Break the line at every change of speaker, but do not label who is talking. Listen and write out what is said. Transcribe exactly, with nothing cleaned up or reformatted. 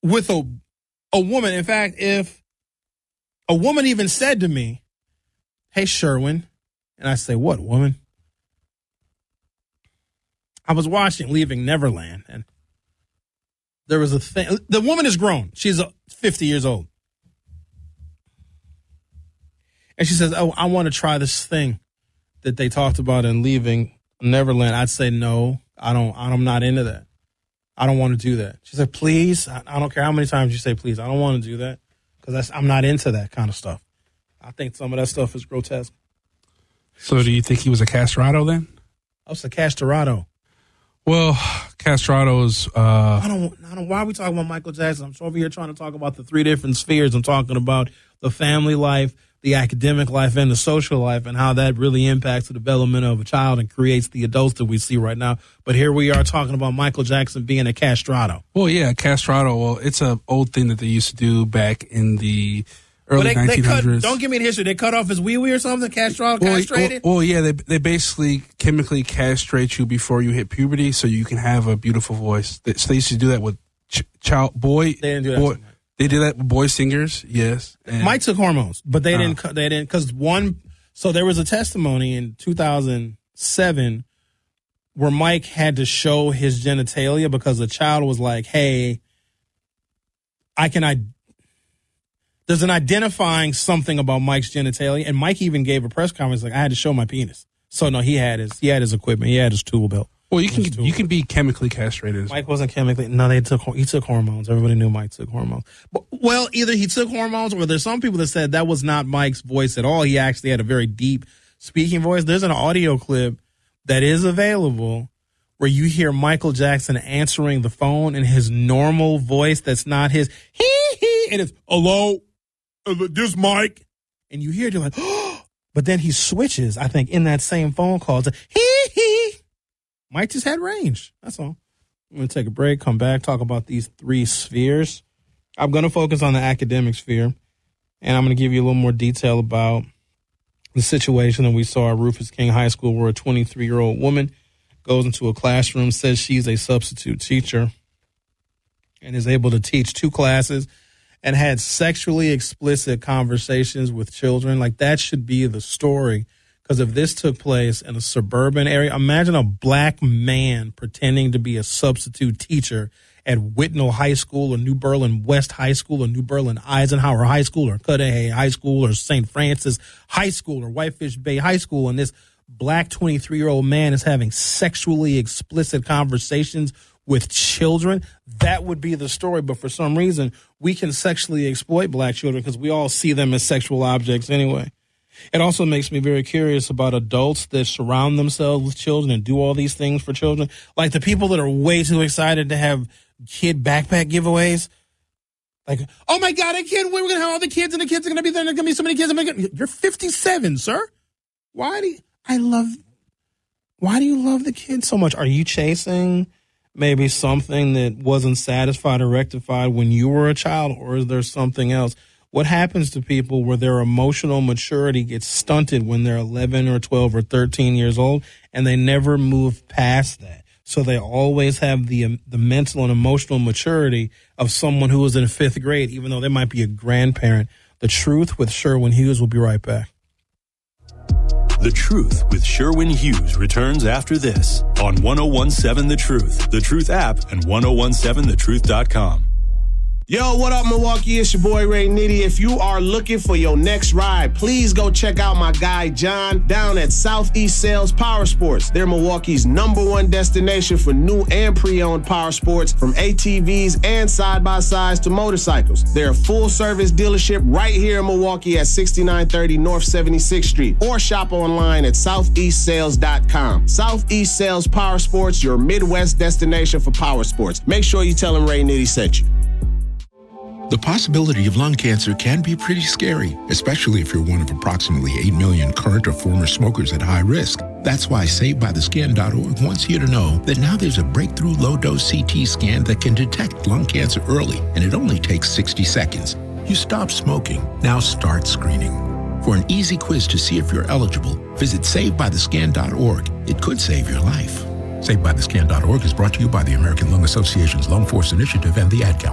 with a a woman. In fact, if a woman even said to me, "Hey, Sherwin," and I say, "What, woman?" I was watching Leaving Neverland, and there was a thing. The woman is grown. She's fifty years old. And she says, "Oh, I want to try this thing that they talked about in Leaving Neverland." I'd say, "No, I don't. I'm not into that. I don't want to do that." She said, "Please." I, I don't care how many times you say please. I don't want to do that because I'm not into that kind of stuff. I think some of that stuff is grotesque.
So do you think he was a castrato then?
I was a castrato.
Well, castratos. Uh,
I don't. I don't. Why are we talking about Michael Jackson? I'm over here trying to talk about the three different spheres. I'm talking about the family life, the academic life, and the social life, and how that really impacts the development of a child and creates the adults that we see right now. But here we are talking about Michael Jackson being a castrato.
Well, yeah, castrato. Well, it's an old thing that they used to do back in the early
they,
nineteen hundreds.
They cut, don't give me the history. They cut off his wee wee or something. Castrato,
well,
castrated.
Well, well, yeah, they they basically chemically castrate you before you hit puberty, so you can have a beautiful voice. They, so they used to do that with ch- child boy.
They didn't do that.
Boy, they did that with boy singers. Yes,
and Mike took hormones, but they
uh,
didn't. They didn't because one. So there was a testimony in two thousand seven where Mike had to show his genitalia because the child was like, "Hey, I can I." There's an identifying something about Mike's genitalia, and Mike even gave a press conference like, "I had to show my penis." So no, he had his he had his equipment, he had his tool belt.
Well, you can you can be chemically castrated.
Mike wasn't chemically. No, they took he took hormones. Everybody knew Mike took hormones. But, well, either he took hormones, or there's some people that said that was not Mike's voice at all. He actually had a very deep speaking voice. There's an audio clip that is available where you hear Michael Jackson answering the phone in his normal voice. That's not his hee hee, and it's hello. This Mike, and you hear it, you're like, oh, but then he switches, I think, in that same phone call to hee hee. Mike just had range. That's all. I'm going to take a break, come back, talk about these three spheres. I'm going to focus on the academic sphere, and I'm going to give you a little more detail about the situation that we saw at Rufus King High School where a twenty-three-year-old woman goes into a classroom, says she's a substitute teacher, and is able to teach two classes and had sexually explicit conversations with children. Like, that should be the story. Because if this took place in a suburban area, imagine a black man pretending to be a substitute teacher at Whitnall High School or New Berlin West High School or New Berlin Eisenhower High School or Cudahy High School or Saint Francis High School or Whitefish Bay High School. And this black twenty-three-year-old man is having sexually explicit conversations with children. That would be the story. But for some reason, we can sexually exploit black children because we all see them as sexual objects anyway. It also makes me very curious about adults that surround themselves with children and do all these things for children. Like the people that are way too excited to have kid backpack giveaways. Like, oh my God, I can't wait. We're going to have all the kids and the kids are going to be there. There's going to be so many kids. I'm gonna, you're fifty-seven, sir. Why do you, I love, why do you love the kids so much? Are you chasing maybe something that wasn't satisfied or rectified when you were a child, or is there something else? What happens to people where their emotional maturity gets stunted when they're eleven or twelve or thirteen years old and they never move past that? So they always have the um, the mental and emotional maturity of someone who was in fifth grade, even though they might be a grandparent. The Truth with Sherwin Hughes will be right back.
The Truth with Sherwin Hughes returns after this on ten seventeen The Truth, The Truth app, and ten seventeen the truth dot com.
Yo, what up, Milwaukee? It's your boy, Ray Nitty. If you are looking for your next ride, please go check out my guy, John, down at Southeast Sales Power Sports. They're Milwaukee's number one destination for new and pre-owned power sports, from A T Vs and side-by-sides to motorcycles. They're a full-service dealership right here in Milwaukee at sixty-nine thirty North seventy-sixth Street, or shop online at southeast sales dot com. Southeast Sales Power Sports, your Midwest destination for power sports. Make sure you tell them Ray Nitty sent you.
The possibility of lung cancer can be pretty scary, especially if you're one of approximately eight million current or former smokers at high risk. That's why Saved By The Skin dot org wants you to know that now there's a breakthrough low-dose C T scan that can detect lung cancer early, and it only takes sixty seconds. You stop smoking, now start screening. For an easy quiz to see if you're eligible, visit Saved By The Skin dot org. It could save your life. Saved By The Skin dot org is brought to you by the American Lung Association's Lung Force Initiative and the Ad Council.